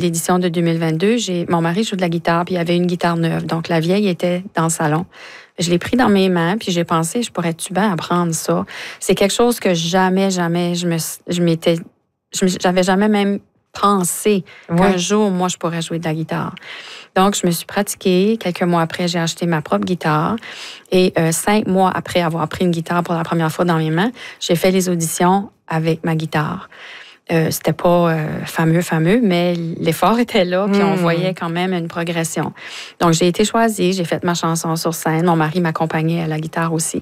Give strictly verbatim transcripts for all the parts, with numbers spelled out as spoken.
l'édition de deux mille vingt-deux, j'ai, mon mari joue de la guitare, puis il y avait une guitare neuve. Donc, la vieille était dans le salon. Je l'ai pris dans mes mains, puis j'ai pensé, je pourrais-tu bien apprendre ça? C'est quelque chose que jamais, jamais, je me, je m'étais, je, j'avais jamais même pensé ouais. qu'un jour, moi, je pourrais jouer de la guitare. Donc, je me suis pratiquée. Quelques mois après, j'ai acheté ma propre guitare. Et euh, cinq mois après avoir pris une guitare pour la première fois dans mes mains, j'ai fait les auditions avec ma guitare. Euh, c'était pas euh, fameux, fameux, mais l'effort était là, puis mmh. on voyait quand même une progression. Donc, j'ai été choisie, j'ai fait ma chanson sur scène. Mon mari m'accompagnait à la guitare aussi.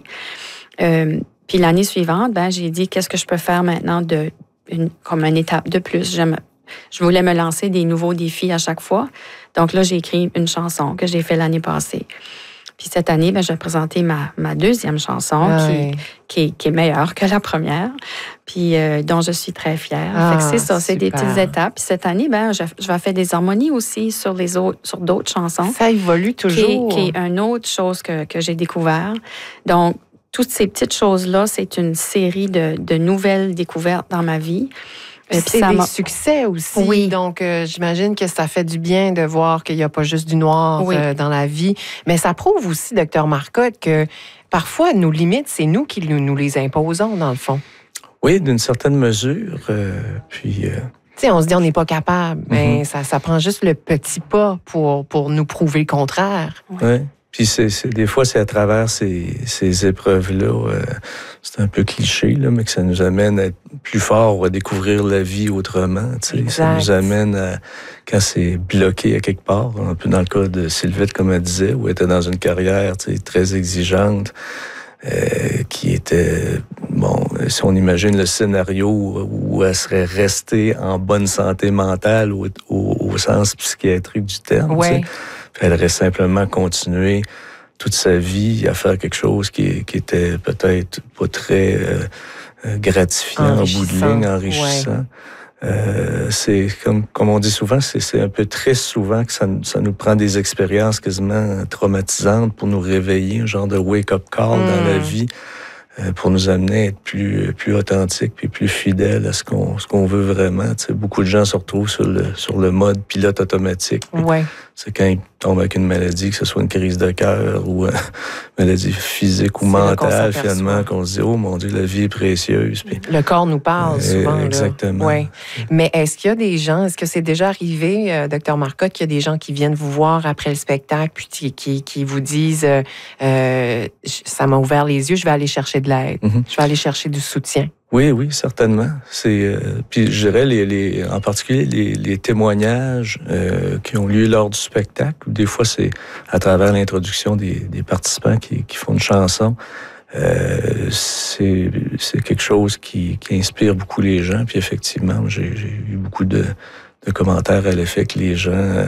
Euh, puis l'année suivante, ben, j'ai dit, qu'est-ce que je peux faire maintenant de, une, comme une étape de plus? J'aime, je voulais me lancer des nouveaux défis à chaque fois. Donc là, j'ai écrit une chanson que j'ai fait l'année passée. Puis cette année, ben, je vais présenter ma, ma deuxième chanson ouais. qui, qui, qui est meilleure que la première, puis euh, dont je suis très fière. Ah, fait que c'est ça, c'est super. Des petites étapes. Puis cette année, ben, je, je vais faire des harmonies aussi sur, les autres, sur d'autres chansons. Ça évolue toujours. Qui, qui est une autre chose que, que j'ai découvert. Donc, toutes ces petites choses-là, c'est une série de, de nouvelles découvertes dans ma vie. Puis c'est ça des m'a... succès aussi. Oui. Donc, euh, j'imagine que ça fait du bien de voir qu'il n'y a pas juste du noir oui. euh, dans la vie. Mais ça prouve aussi, docteur Marcotte, que parfois, nos limites, c'est nous qui nous, nous les imposons, dans le fond. Oui, d'une certaine mesure. Euh, puis... Euh... Tu sais, on se dit on n'est pas capable, mais mm-hmm. ça, ça prend juste le petit pas pour, pour nous prouver le contraire. Oui. Ouais. Puis c'est, c'est, des fois, c'est à travers ces, ces épreuves-là, euh, c'est un peu cliché, là, mais que ça nous amène à être plus forts ou à découvrir la vie autrement. Ça nous amène à, quand c'est bloqué à quelque part, un peu dans le cas de Sylvette, comme elle disait, où elle était dans une carrière très exigeante, euh, qui était, bon, si on imagine le scénario où elle serait restée en bonne santé mentale au, au, au sens psychiatrique du terme, ouais. Elle aurait simplement continué toute sa vie à faire quelque chose qui, qui était peut-être pas très euh, gratifiant en bout de ligne, enrichissant. Ouais. Euh, c'est comme, comme on dit souvent, c'est, c'est un peu triste souvent que ça, ça nous prend des expériences quasiment traumatisantes pour nous réveiller, un genre de wake-up call mmh. dans la vie. Pour nous amener à être plus, plus authentiques puis plus fidèles à ce qu'on, ce qu'on veut vraiment. Tu sais, beaucoup de gens se retrouvent sur le, sur le mode pilote automatique. Ouais. C'est quand ils tombent avec une maladie, que ce soit une crise de cœur ou une maladie physique ou c'est mentale, finalement, qu'on se dit « Oh mon Dieu, la vie est précieuse. » Puis, le corps nous parle euh, souvent. Exactement. Ouais. Mais est-ce qu'il y a des gens, est-ce que c'est déjà arrivé, euh, docteur Marcotte, qu'il y a des gens qui viennent vous voir après le spectacle puis qui, qui, qui vous disent euh, euh, « Ça m'a ouvert les yeux, je vais aller chercher de l'aide. Mm-hmm. Je vais aller chercher du soutien. » Oui, oui, certainement. C'est euh, puis je dirais les, les en particulier les, les témoignages euh, qui ont lieu lors du spectacle. Des fois, c'est à travers l'introduction des, des participants qui, qui font une chanson. Euh, c'est, c'est quelque chose qui, qui inspire beaucoup les gens. Puis effectivement, j'ai, j'ai eu beaucoup de, de commentaires à l'effet que les gens. Euh,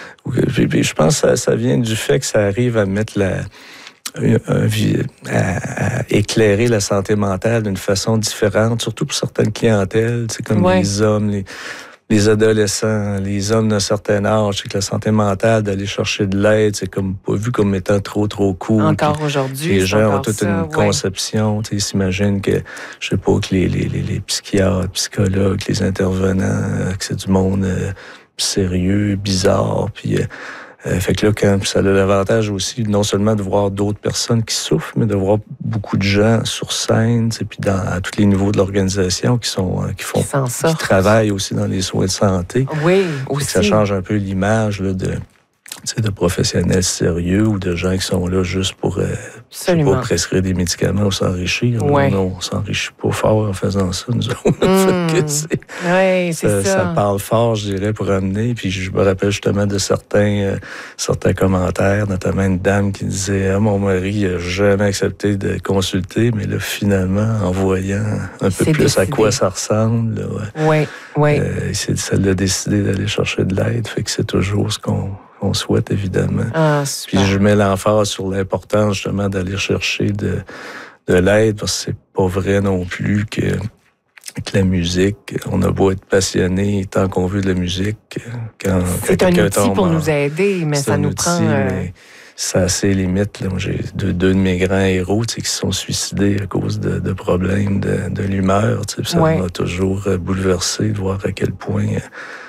puis je pense que ça, ça vient du fait que ça arrive à mettre la Un, un, à, à éclairer la santé mentale d'une façon différente, surtout pour certaines clientèles, c'est comme ouais. les hommes, les, les adolescents, les hommes d'un certain âge, c'est que la santé mentale, d'aller chercher de l'aide, c'est comme pas vu comme étant trop, trop cool. Encore aujourd'hui, les gens ont toute ça, une ouais. conception, tu sais, ils s'imaginent que, je sais pas, que les, les, les, les psychiatres, psychologues, les intervenants, que c'est du monde euh, sérieux, bizarre, puis... Euh, Euh, fait que là, quand ça a l'avantage aussi, non seulement de voir d'autres personnes qui souffrent, mais de voir beaucoup de gens sur scène, et puis dans, à tous les niveaux de l'organisation qui sont, qui font, qui, qui travaillent aussi dans les soins de santé. Oui, aussi. Ça change un peu l'image là, de, de professionnels sérieux ou de gens qui sont là juste pour, euh, pour prescrire des médicaments ou s'enrichir. Ouais. Non, on s'enrichit pas fort en faisant ça, nous autres. Mmh. fait que c'est, oui, c'est ça, ça. Ça parle fort, je dirais, pour amener. Puis je me rappelle justement de certains, euh, certains commentaires, notamment une dame qui disait ah, « Mon mari n'a jamais accepté de consulter, mais là, finalement, en voyant un peu c'est plus décidé. À quoi ça ressemble, là, ouais, oui, oui. Euh, ça l'a décidé d'aller chercher de l'aide. Fait que c'est toujours ce qu'on... qu'on souhaite, évidemment. Ah, puis je mets l'emphase sur l'importance, justement, d'aller chercher de, de l'aide, parce que c'est pas vrai non plus que, que la musique, on a beau être passionné tant qu'on veut de la musique. Quand, c'est quand un outil pour en, nous aider, mais ça nous outil, prend... Euh... Mais ça a ses limites. Là. Moi, j'ai deux, deux de mes grands héros qui se sont suicidés à cause de, de problèmes de, de l'humeur. Ça ouais. m'a toujours bouleversé de voir à quel point...